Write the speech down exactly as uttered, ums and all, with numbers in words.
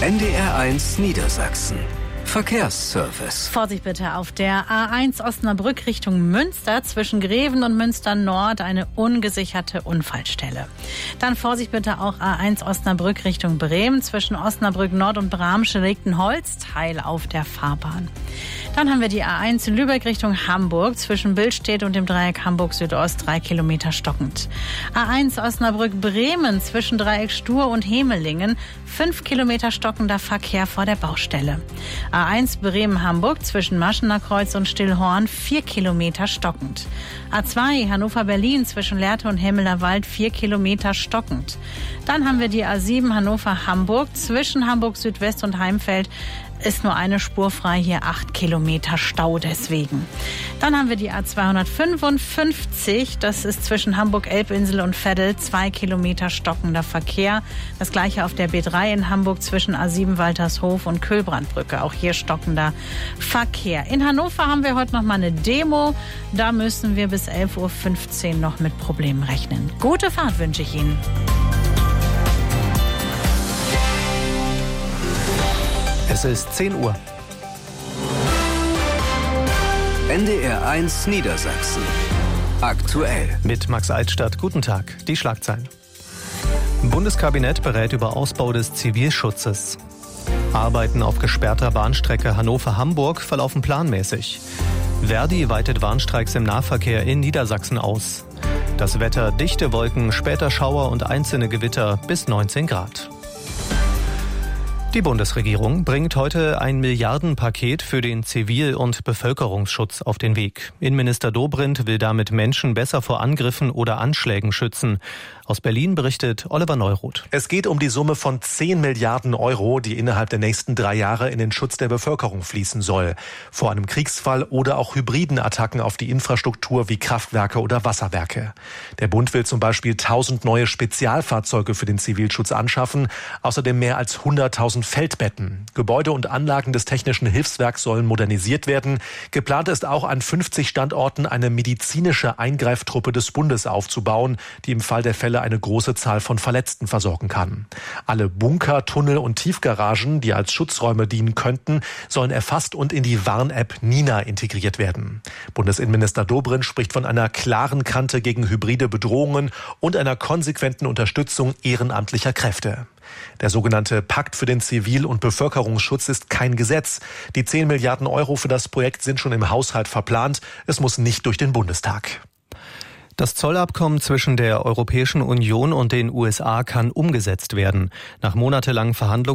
N D R eins Niedersachsen. Verkehrsservice. Vorsicht bitte auf der A eins Osnabrück Richtung Münster zwischen Greven und Münster Nord eine ungesicherte Unfallstelle. Dann Vorsicht bitte auch A eins Osnabrück Richtung Bremen zwischen Osnabrück Nord und Bramsche liegt ein Holzteil auf der Fahrbahn. Dann haben wir die A eins Lübeck Richtung Hamburg zwischen Billstedt und dem Dreieck Hamburg Südost drei Kilometer stockend. A eins Osnabrück Bremen zwischen Dreieck Stur und Hemelingen fünf Kilometer stockender Verkehr vor der Baustelle. A eins Bremen-Hamburg zwischen Maschener Kreuz und Stillhorn vier Kilometer stockend. A zwei Hannover-Berlin zwischen Lehrte und Hemmeler Wald vier Kilometer stockend. Dann haben wir die A sieben Hannover-Hamburg zwischen Hamburg Südwest und Heimfeld. Ist nur eine Spur frei, hier acht Kilometer Stau deswegen. Dann haben wir die A zweihundertfünfundfünfzig, das ist zwischen Hamburg-Elbinsel und Veddel, zwei Kilometer stockender Verkehr. Das gleiche auf der B drei in Hamburg zwischen A sieben Waltershof und Kühlbrandbrücke, auch hier stockender Verkehr. In Hannover haben wir heute noch mal eine Demo, da müssen wir bis elf Uhr fünfzehn noch mit Problemen rechnen. Gute Fahrt wünsche ich Ihnen. Es ist zehn Uhr. N D R eins Niedersachsen. Aktuell. Mit Max Altstadt. Guten Tag. Die Schlagzeilen. Bundeskabinett berät über Ausbau des Zivilschutzes. Arbeiten auf gesperrter Bahnstrecke Hannover-Hamburg verlaufen planmäßig. Verdi weitet Warnstreiks im Nahverkehr in Niedersachsen aus. Das Wetter: dichte Wolken, später Schauer und einzelne Gewitter bis neunzehn Grad. Die Bundesregierung bringt heute ein Milliardenpaket für den Zivil- und Bevölkerungsschutz auf den Weg. Innenminister Dobrindt will damit Menschen besser vor Angriffen oder Anschlägen schützen. Aus Berlin berichtet Oliver Neuroth. Es geht um die Summe von zehn Milliarden Euro, die innerhalb der nächsten drei Jahre in den Schutz der Bevölkerung fließen soll. Vor einem Kriegsfall oder auch hybriden Attacken auf die Infrastruktur wie Kraftwerke oder Wasserwerke. Der Bund will zum Beispiel tausend neue Spezialfahrzeuge für den Zivilschutz anschaffen, außerdem mehr als hunderttausend Feldbetten. Gebäude und Anlagen des Technischen Hilfswerks sollen modernisiert werden. Geplant ist auch, an fünfzig Standorten eine medizinische Eingreiftruppe des Bundes aufzubauen, die im Fall der Fälle eine große Zahl von Verletzten versorgen kann. Alle Bunker, Tunnel und Tiefgaragen, die als Schutzräume dienen könnten, sollen erfasst und in die Warn-App Nina integriert werden. Bundesinnenminister Dobrindt spricht von einer klaren Kante gegen hybride Bedrohungen und einer konsequenten Unterstützung ehrenamtlicher Kräfte. Der sogenannte Pakt für den Zivil- und Bevölkerungsschutz ist kein Gesetz. Die zehn Milliarden Euro für das Projekt sind schon im Haushalt verplant. Es muss nicht durch den Bundestag. Das Zollabkommen zwischen der Europäischen Union und den U S A kann umgesetzt werden. Nach monatelangen Verhandlungen